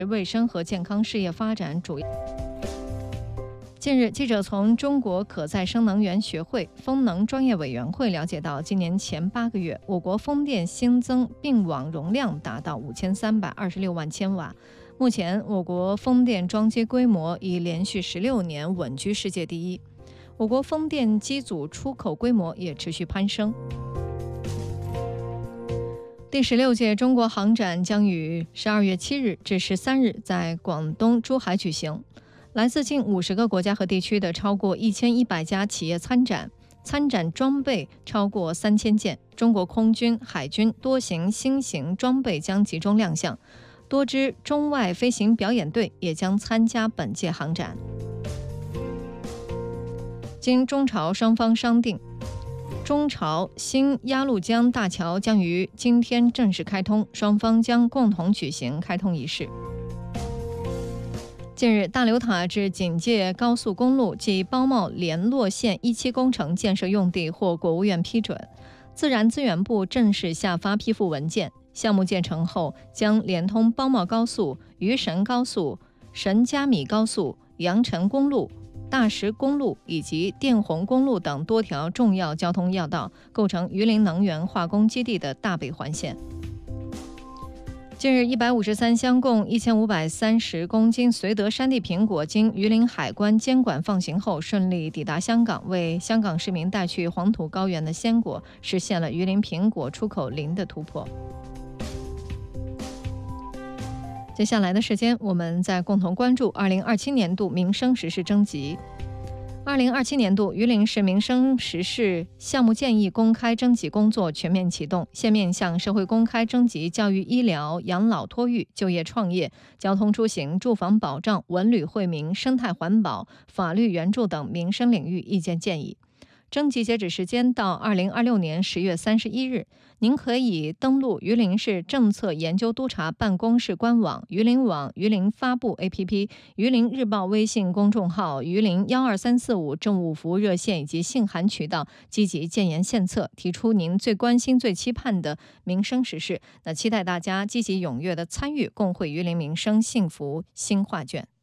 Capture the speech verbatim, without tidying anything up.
卫生和健康事业发展主要。近日，记者从中国可再生能源学会风能专业委员会了解到，今年前八个月，我国风电新增并网容量达到五千三百二十六万千瓦。目前，我国风电装机规模已连续十六年稳居世界第一。我国风电机组出口规模也持续攀升。第十六届中国航展将于十二月七日至十三日在广东珠海举行。来自近五十个国家和地区的超过一千一百家企业参展，参展装备超过三千件。中国空军、海军多型新型装备将集中亮相，多支中外飞行表演队也将参加本届航展。经中朝双方商定，中朝新鸭绿江大桥将于今天正式开通，双方将共同举行开通仪式。近日，大流塔至警界高速公路及包茂联络线一期工程建设用地获国务院批准，自然资源部正式下发批复文件。项目建成后，将连通包茂高速、渝神高速、神嘉米高速、阳澄公路、大石公路以及电洪公路等多条重要交通要道，构成榆林能源化工基地的大北环线。近日，一百五十三箱共一千五百三十公斤绥德山地苹果经榆林海关监管放行后，顺利抵达香港，为香港市民带去黄土高原的鲜果，实现了榆林苹果出口零的突破。接下来的时间，我们再共同关注二零二七年度民生实事征集。二零二七年度榆林市民生实事项目建议公开征集工作全面启动，现面向社会公开征集教育医疗、养老托育、就业创业、交通出行、住房保障、文旅惠民、生态环保、法律援助等民生领域意见建议。征集截止时间到二零二六年十月三十一日，您可以登录榆林市政策研究督察办公室官网、榆林网、榆林发布 A P P、榆林日报微信公众号、榆林幺二三四五政务服务热线以及信函渠道，积极建言献策，提出您最关心、最期盼的民生时事。那期待大家积极踊跃的参与，共绘榆林民生幸福新画卷。